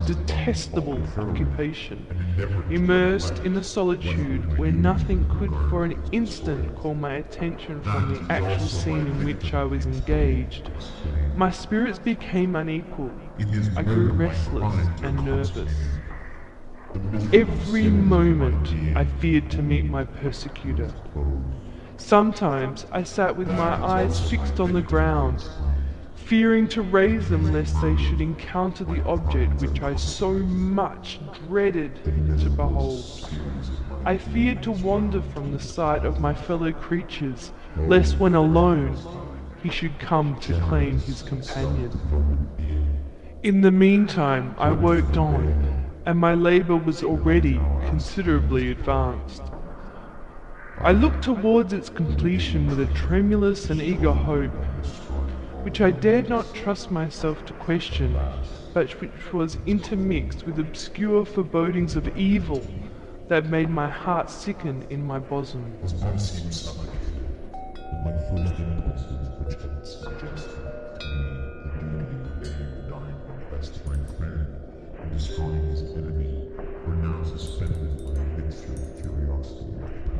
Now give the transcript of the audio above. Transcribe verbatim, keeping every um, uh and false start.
detestable occupation, immersed in a solitude where nothing could for an instant call my attention from the actual scene in which I was engaged. My spirits became unequal. I grew restless and nervous. Every moment I feared to meet my persecutor. Sometimes I sat with my eyes fixed on the ground, fearing to raise them lest they should encounter the object which I so much dreaded to behold. I feared to wander from the sight of my fellow creatures, lest when alone he should come to claim his companion. In the meantime I worked on, and my labour was already considerably advanced. I looked towards its completion with a tremulous and eager hope, which I dared not trust myself to question, but which was intermixed with obscure forebodings of evil that made my heart sicken in my bosom. Destroying